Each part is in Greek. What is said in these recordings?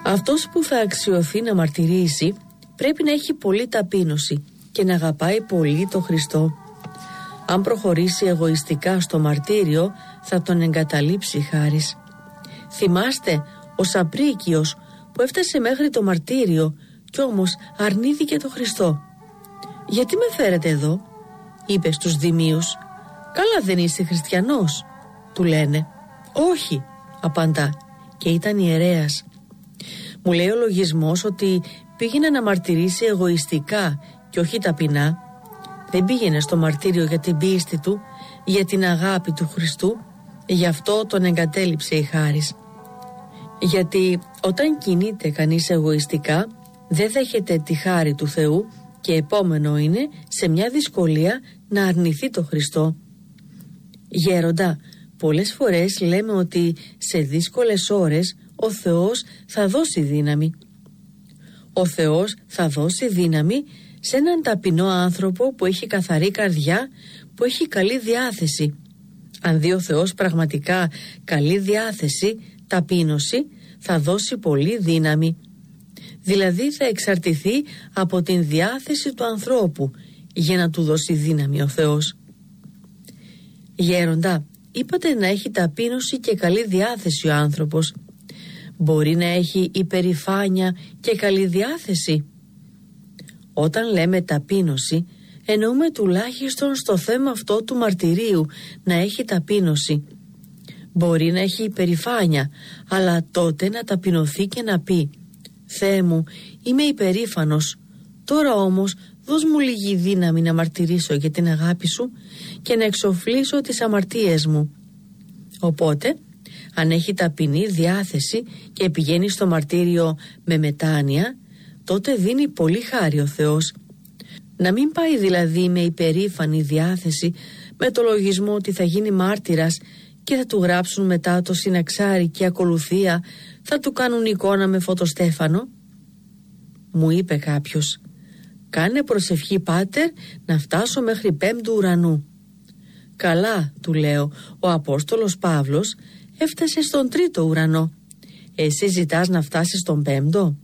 Αυτός που θα αξιωθεί να μαρτυρήσει πρέπει να έχει πολύ ταπείνωση και να αγαπάει πολύ τον Χριστό. Αν προχωρήσει εγωιστικά στο μαρτύριο, θα τον εγκαταλείψει η χάρις. Θυμάστε ο Σαπρίκιος που έφτασε μέχρι το μαρτύριο κι όμως αρνήθηκε τον Χριστό. «Γιατί με φέρετε εδώ?» είπε στους δημίους. «Καλά δεν είσαι χριστιανός?» του λένε. «Όχι», απαντά, και ήταν ιερέας. Μου λέει ο λογισμός ότι πήγαινε να μαρτυρήσει εγωιστικά και όχι ταπεινά. Δεν πήγαινε στο μαρτύριο για την πίστη του, για την αγάπη του Χριστού, γι' αυτό τον εγκατέλειψε η χάρις. Γιατί όταν κινείται κανείς εγωιστικά, δεν δέχεται τη χάρη του Θεού και επόμενο είναι σε μια δυσκολία να αρνηθεί το Χριστό. Γέροντα, πολλές φορές λέμε ότι σε δύσκολες ώρες ο Θεός θα δώσει δύναμη. Ο Θεός θα δώσει δύναμη σε έναν ταπεινό άνθρωπο που έχει καθαρή καρδιά, που έχει καλή διάθεση. Αν δει ο Θεός πραγματικά καλή διάθεση, ταπείνωση, θα δώσει πολύ δύναμη. Δηλαδή θα εξαρτηθεί από την διάθεση του ανθρώπου για να του δώσει δύναμη ο Θεός. Γέροντα, είπατε να έχει ταπείνωση και καλή διάθεση ο άνθρωπος. Μπορεί να έχει υπερηφάνεια και καλή διάθεση? Όταν λέμε ταπείνωση, εννοούμε τουλάχιστον στο θέμα αυτό του μαρτυρίου να έχει ταπείνωση. Μπορεί να έχει υπερηφάνεια, αλλά τότε να ταπεινωθεί και να πει «Θεέ μου, είμαι υπερήφανος, τώρα όμως δώσ' μου λίγη δύναμη να μαρτυρήσω για την αγάπη σου και να εξοφλήσω τις αμαρτίες μου». Οπότε, αν έχει ταπεινή διάθεση και πηγαίνει στο μαρτύριο με μετάνοια, τότε δίνει πολύ χάρη ο Θεός. Να μην πάει δηλαδή με υπερήφανη διάθεση, με το λογισμό ότι θα γίνει μάρτυρας και θα του γράψουν μετά το συναξάρι και ακολουθία θα του κάνουν εικόνα με φωτοστέφανο. Μου είπε κάποιος, «Κάνε προσευχή, πάτερ, να φτάσω μέχρι 5ου ουρανού». «Καλά», του λέω, «ο Απόστολος Παύλος έφτασε στον 3ο ουρανό. Εσύ ζητάς να φτάσεις στον 5ο?»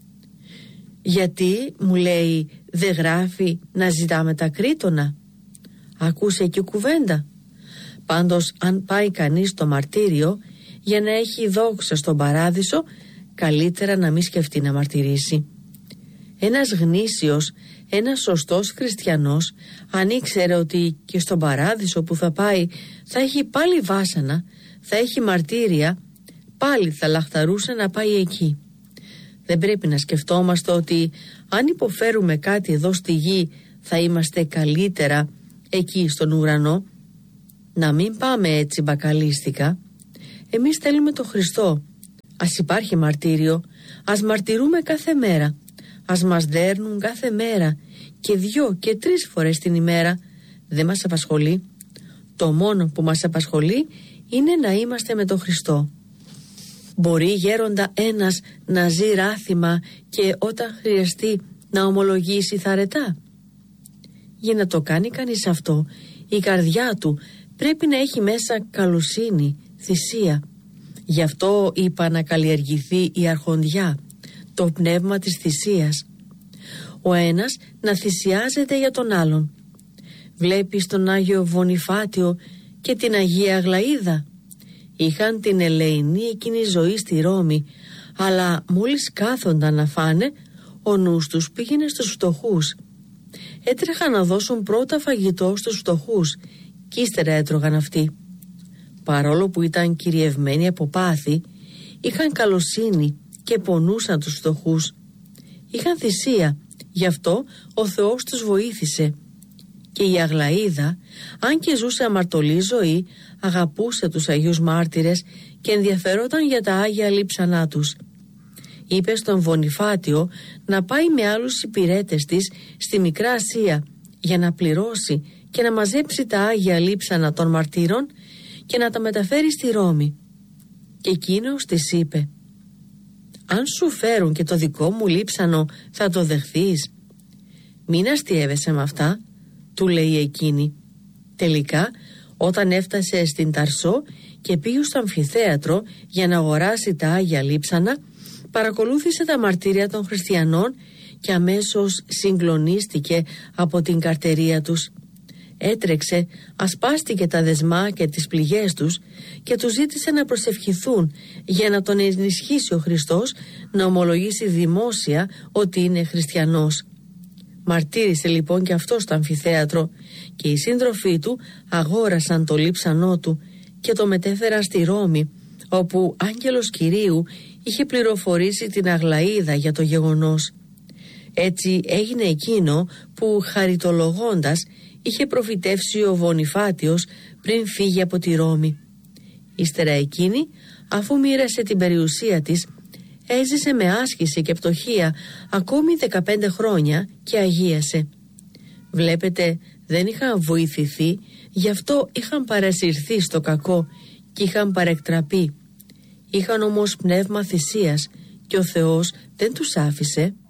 «Γιατί», μου λέει, «δεν γράφει να ζητάμε τα κρήτονα?» Ακούσε εκεί κουβέντα. Πάντως, αν πάει κανείς στο μαρτύριο για να έχει δόξα στον παράδεισο, καλύτερα να μην σκεφτεί να μαρτυρήσει. Ένας γνήσιος, ένας σωστός χριστιανός, αν ήξερε ότι και στον παράδεισο που θα πάει θα έχει πάλι βάσανα, θα έχει μαρτύρια, πάλι θα λαχταρούσε να πάει εκεί. Δεν πρέπει να σκεφτόμαστε ότι αν υποφέρουμε κάτι εδώ στη γη θα είμαστε καλύτερα εκεί στον ουρανό. Να μην πάμε έτσι μπακαλίστικα. Εμείς θέλουμε το Χριστό. Ας υπάρχει μαρτύριο, ας μαρτυρούμε κάθε μέρα, ας μας δέρνουν κάθε μέρα και 2 και 3 φορές την ημέρα. Δεν μας απασχολεί. Το μόνο που μας απασχολεί είναι να είμαστε με τον Χριστό. Μπορεί, γέροντα, ένας να ζει ράθιμα και όταν χρειαστεί να ομολογήσει θαρετά? Για να το κάνει κανείς αυτό, η καρδιά του πρέπει να έχει μέσα καλοσύνη, θυσία. Γι' αυτό είπα να καλλιεργηθεί η αρχοντιά, το πνεύμα της θυσίας. Ο ένας να θυσιάζεται για τον άλλον. Βλέπεις τον Άγιο Βονιφάτιο και την Αγία Αγλαΐδα. Είχαν την ελεηνή εκείνη ζωή στη Ρώμη, αλλά μόλις κάθονταν να φάνε, ο νους τους πήγαινε στους φτωχούς. Έτρεχαν να δώσουν πρώτα φαγητό στους φτωχούς κι ύστερα έτρωγαν αυτοί. Παρόλο που ήταν κυριευμένοι από πάθη, είχαν καλοσύνη και πονούσαν τους φτωχούς. Είχαν θυσία, γι' αυτό ο Θεός τους βοήθησε. Και η Αγλαΐδα, αν και ζούσε αμαρτωλή ζωή, αγαπούσε τους Αγίους Μάρτυρες και ενδιαφερόταν για τα Άγια λείψανά τους. Είπε στον Βονιφάτιο να πάει με άλλους υπηρέτες της στη Μικρά Ασία για να πληρώσει και να μαζέψει τα Άγια λείψανα των μαρτύρων και να τα μεταφέρει στη Ρώμη. Και εκείνος της είπε, «Αν σου φέρουν και το δικό μου λείψανο, θα το δεχθείς?» «Μην αστιεύεσαι με αυτά», του λέει εκείνη. Τελικά, όταν έφτασε στην Ταρσό και πήγε στο αμφιθέατρο για να αγοράσει τα Άγια λείψανα, παρακολούθησε τα μαρτύρια των χριστιανών και αμέσως συγκλονίστηκε από την καρτερία τους. Έτρεξε, ασπάστηκε τα δεσμά και τις πληγές τους και τους ζήτησε να προσευχηθούν για να τον ενισχύσει ο Χριστός να ομολογήσει δημόσια ότι είναι χριστιανός. Μαρτύρησε λοιπόν και αυτό στο αμφιθέατρο και οι σύντροφοί του αγόρασαν το λείψανό του και το μετέφεραν στη Ρώμη, όπου άγγελος Κυρίου είχε πληροφορήσει την Αγλαΐδα για το γεγονός. Έτσι έγινε εκείνο που χαριτολογώντας είχε προφητεύσει ο Βονιφάτιος πριν φύγει από τη Ρώμη. Ύστερα εκείνη, αφού μοίρασε την περιουσία της, έζησε με άσκηση και πτωχία ακόμη 15 χρόνια και αγίασε. Βλέπετε, δεν είχαν βοηθηθεί, γι' αυτό είχαν παρασυρθεί στο κακό και είχαν παρεκτραπεί. Είχαν όμως πνεύμα θυσίας και ο Θεός δεν τους άφησε.